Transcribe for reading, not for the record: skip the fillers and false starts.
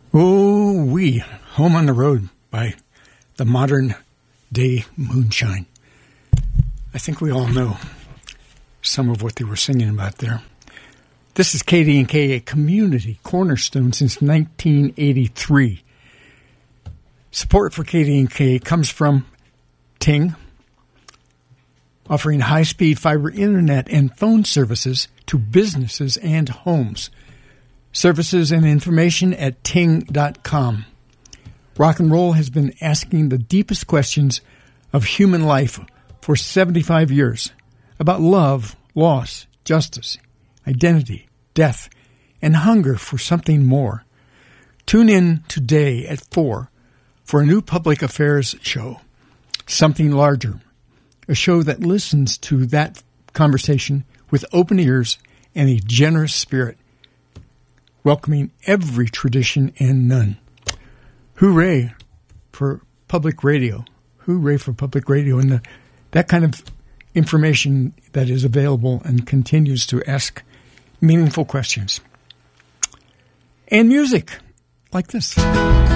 Oh, we Home on the Road by the Modern Day Moonshine. I think we all know some of what they were singing about there. This is KD&K, a community cornerstone since 1983. Support for KD&K comes from Ting, offering high-speed fiber internet and phone services to businesses and homes. Services and information at ting.com. Rock and roll has been asking the deepest questions of human life for 75 years about love, loss, justice, identity, death, and hunger for something more. Tune in today at 4 for a new public affairs show, Something Larger, a show that listens to that conversation with open ears and a generous spirit, welcoming every tradition and none. Hooray for public radio. Hooray for public radio and that kind of information that is available and continues to ask meaningful questions. And music like this.